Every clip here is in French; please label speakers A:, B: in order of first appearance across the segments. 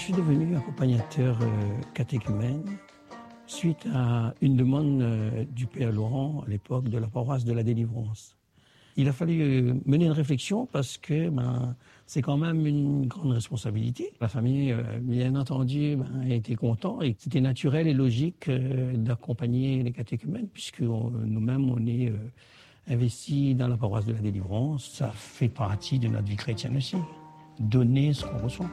A: suis devenu accompagnateur catéchumène suite à une demande du Père Laurent à l'époque de la paroisse de la Délivrance. Il a fallu mener une réflexion parce que c'est quand même une grande responsabilité. La famille, bien entendu, a été content et c'était naturel et logique d'accompagner les catéchumènes puisque nous-mêmes, on est investis dans la paroisse de la Délivrance. Ça fait partie de notre vie chrétienne aussi. Donner ce qu'on reçoit.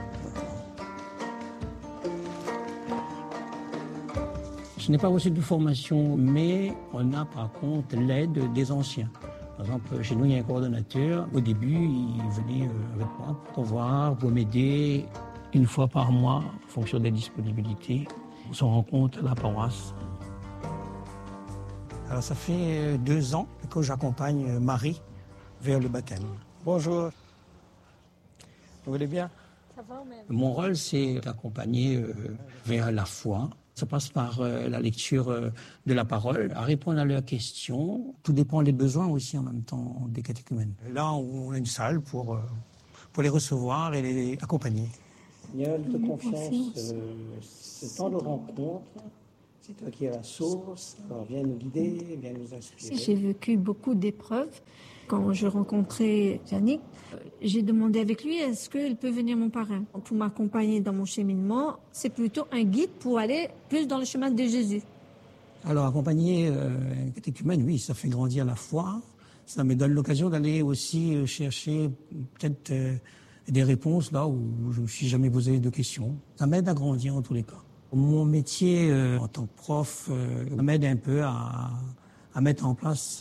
A: Je n'ai pas reçu de formation, mais on a par contre l'aide des anciens. Par exemple, chez nous, il y a un coordonnateur. Au début, il venait avec moi pour voir, pour m'aider une fois par mois, en fonction des disponibilités. On se rencontre à la paroisse. Alors, ça fait 2 ans que j'accompagne Marie vers le baptême. Bonjour. Vous allez bien?
B: Ça va, même.
A: Mon rôle, c'est d'accompagner vers la foi. Ça passe par la lecture de la parole, à répondre à leurs questions. Tout dépend des besoins aussi en même temps des catéchumènes. Là, on a une salle pour les recevoir et les accompagner. Il y a de confiance, ce temps de rencontre, c'est toi qui es la source, alors viens nous guider, viens nous inspirer.
B: J'ai vécu beaucoup d'épreuves. Quand je rencontrais Yannick, j'ai demandé avec lui, est-ce qu'il peut venir mon parrain pour m'accompagner dans mon cheminement? C'est plutôt un guide pour aller plus dans le chemin de Jésus.
A: Alors, accompagner un catéchumène, oui, ça fait grandir la foi. Ça me donne l'occasion d'aller aussi chercher peut-être des réponses là où je ne me suis jamais posé de questions. Ça m'aide à grandir en tous les cas. Mon métier en tant que prof m'aide un peu à mettre en place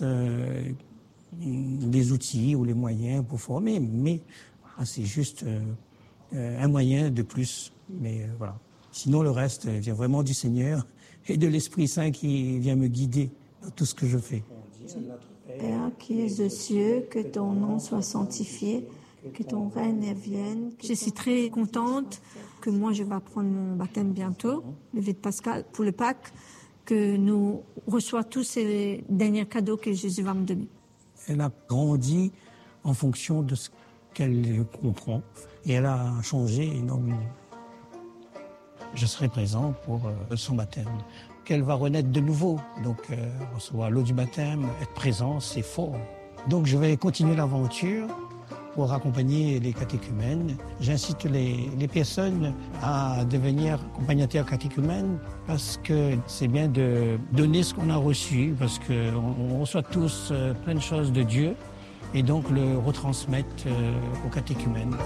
A: des outils ou les moyens pour former, mais c'est juste un moyen de plus. Mais voilà. Sinon, le reste vient vraiment du Seigneur et de l'Esprit Saint qui vient me guider dans tout ce que je fais.
B: Père qui es aux cieux, que ton nom soit sanctifié, que ton règne vienne. Je suis très contente que moi je vais prendre mon baptême bientôt, le Vœu de Pascal, pour le Pâques, que nous reçoivons tous ces derniers cadeaux que Jésus va me donner.
A: Elle a grandi en fonction de ce qu'elle comprend et elle a changé énormément. Je serai présent pour son baptême, qu'elle va renaître de nouveau. Donc recevoir l'eau du baptême, être présent, c'est fort. Donc je vais continuer l'aventure pour accompagner les catéchumènes. J'incite les personnes à devenir accompagnateurs catéchumènes parce que c'est bien de donner ce qu'on a reçu, parce qu'on reçoit tous plein de choses de Dieu et donc le retransmettre aux catéchumènes.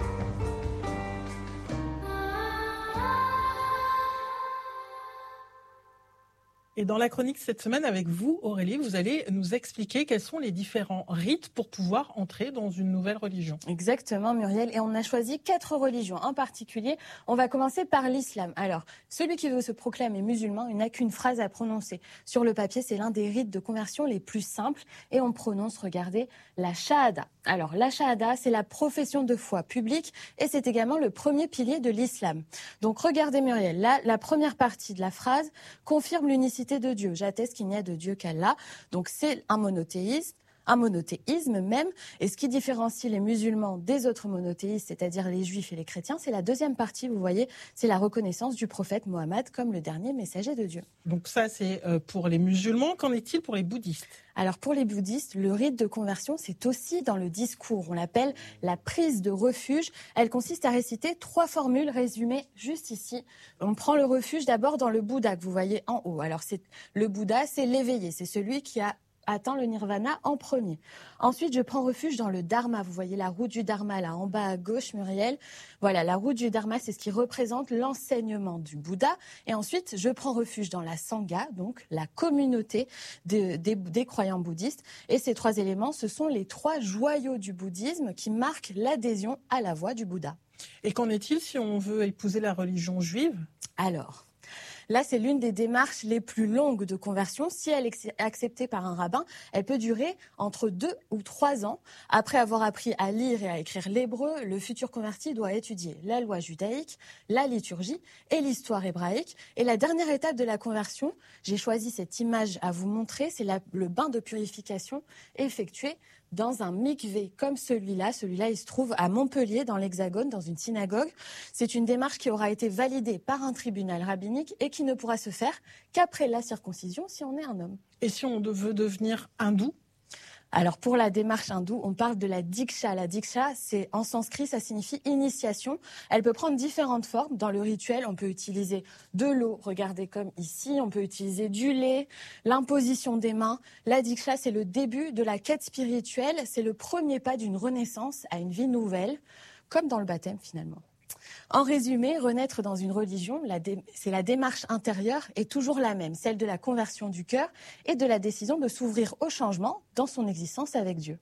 C: Et dans la chronique cette semaine avec vous, Aurélie, vous allez nous expliquer quels sont les différents rites pour pouvoir entrer dans une nouvelle religion.
D: Exactement, Muriel. Et on a choisi 4 religions en particulier. On va commencer par l'islam. Alors, celui qui veut se proclamer musulman, il n'a qu'une phrase à prononcer. Sur le papier, c'est l'un des rites de conversion les plus simples. Et on prononce, regardez, la shahada. Alors, la shahada, c'est la profession de foi publique et c'est également le premier pilier de l'islam. Donc, regardez, Muriel, là, la première partie de la phrase confirme l'unicité de Dieu. J'atteste qu'il n'y a de Dieu qu'Allah. Donc, c'est un monothéisme même. Et ce qui différencie les musulmans des autres monothéistes, c'est-à-dire les juifs et les chrétiens, c'est la deuxième partie, vous voyez, c'est la reconnaissance du prophète Mohammed comme le dernier messager de Dieu.
C: Donc ça, c'est pour les musulmans. Qu'en est-il pour les bouddhistes ?
D: Alors pour les bouddhistes, le rite de conversion, c'est aussi dans le discours. On l'appelle la prise de refuge. Elle consiste à réciter 3 formules résumées juste ici. On prend le refuge d'abord dans le Bouddha que vous voyez en haut. Alors le Bouddha, c'est l'éveillé, c'est celui qui a atteint le nirvana en premier. Ensuite, je prends refuge dans le dharma. Vous voyez la roue du dharma là en bas à gauche, Muriel. Voilà, la roue du dharma, c'est ce qui représente l'enseignement du Bouddha. Et ensuite, je prends refuge dans la sangha, donc la communauté des croyants bouddhistes. Et ces 3 éléments, ce sont les 3 joyaux du bouddhisme qui marquent l'adhésion à la voie du Bouddha.
C: Et qu'en est-il si on veut épouser la religion juive ?
D: Alors, là, c'est l'une des démarches les plus longues de conversion. Si elle est acceptée par un rabbin, elle peut durer entre 2 ou 3 ans. Après avoir appris à lire et à écrire l'hébreu, le futur converti doit étudier la loi judaïque, la liturgie et l'histoire hébraïque. Et la dernière étape de la conversion, j'ai choisi cette image à vous montrer, c'est le bain de purification effectué dans un mikvé comme celui-là. Celui-là, il se trouve à Montpellier, dans l'Hexagone, dans une synagogue. C'est une démarche qui aura été validée par un tribunal rabbinique et qui ne pourra se faire qu'après la circoncision si on est un homme.
C: Et si on veut devenir hindou ?
D: Alors pour la démarche hindoue, on parle de la diksha. La diksha, c'est en sanskrit, ça signifie initiation. Elle peut prendre différentes formes. Dans le rituel, on peut utiliser de l'eau, regardez comme ici, on peut utiliser du lait, l'imposition des mains. La diksha, c'est le début de la quête spirituelle, c'est le premier pas d'une renaissance à une vie nouvelle, comme dans le baptême finalement. En résumé, renaître dans une religion, c'est la démarche intérieure est toujours la même, celle de la conversion du cœur et de la décision de s'ouvrir au changement dans son existence avec Dieu.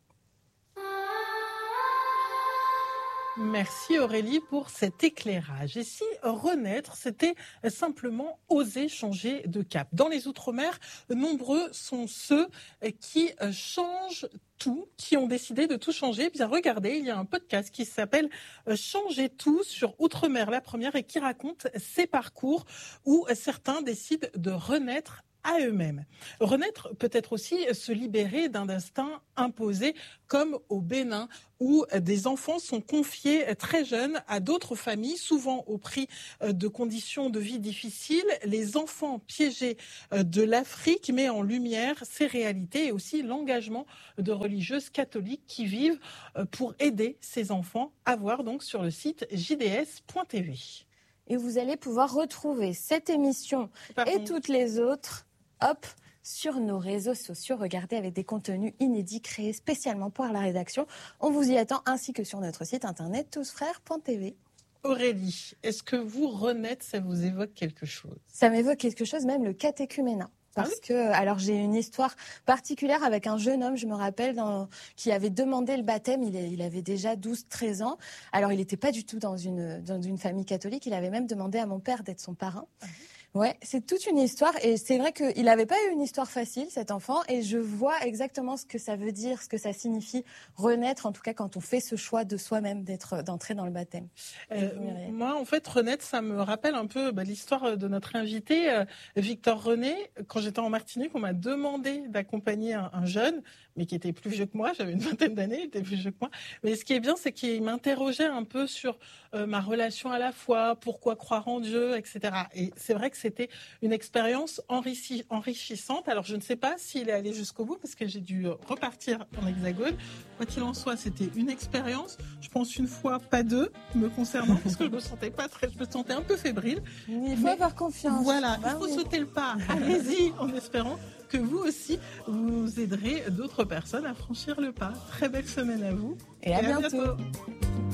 C: Merci Aurélie pour cet éclairage. Et si renaître, c'était simplement oser changer de cap ? Dans les Outre-mer, nombreux sont ceux qui changent tout, qui ont décidé de tout changer. Bien, regardez, il y a un podcast qui s'appelle Changer tout sur Outre-mer, la première, et qui raconte ces parcours où certains décident de renaître à eux-mêmes. Renaître peut être aussi se libérer d'un destin imposé, comme au Bénin, où des enfants sont confiés très jeunes à d'autres familles, souvent au prix de conditions de vie difficiles. Les enfants piégés de l'Afrique met en lumière ces réalités et aussi l'engagement de religieuses catholiques qui vivent pour aider ces enfants, à voir donc sur le site jds.tv.
D: Et vous allez pouvoir retrouver cette émission et toutes les autres sur nos réseaux sociaux. Regardez, avec des contenus inédits créés spécialement pour la rédaction. On vous y attend, ainsi que sur notre site internet tousfrères.tv.
C: Aurélie, est-ce que vous renaître, ça vous évoque quelque chose ?
D: Ça m'évoque quelque chose, même le catéchuménat. Parce que, alors j'ai une histoire particulière avec un jeune homme, je me rappelle, qui avait demandé le baptême. Il avait déjà 12-13 ans. Alors il n'était pas du tout dans une famille catholique. Il avait même demandé à mon père d'être son parrain. Ouais, c'est toute une histoire. Et c'est vrai qu'il n'avait pas eu une histoire facile, cet enfant. Et je vois exactement ce que ça veut dire, ce que ça signifie renaître, en tout cas quand on fait ce choix de soi-même d'entrer dans le baptême.
C: Moi, en fait, renaître, ça me rappelle un peu l'histoire de notre invité, Victor René. Quand j'étais en Martinique, on m'a demandé d'accompagner un jeune, mais qui était plus vieux que moi. J'avais une vingtaine d'années, il était plus vieux que moi. Mais ce qui est bien, c'est qu'il m'interrogeait un peu sur ma relation à la foi, pourquoi croire en Dieu, etc. Et c'est vrai que c'était une expérience enrichissante. Alors, je ne sais pas s'il est allé jusqu'au bout, parce que j'ai dû repartir en Hexagone. Quoi qu'il en soit, c'était une expérience. Je pense une fois, pas deux, me concernant, parce que je me sentais un peu fébrile.
D: Il faut avoir confiance.
C: Voilà, il faut sauter le pas. Allez-y, en espérant que vous aussi, vous aiderez d'autres personnes à franchir le pas. Très belle semaine à vous.
D: Et à bientôt.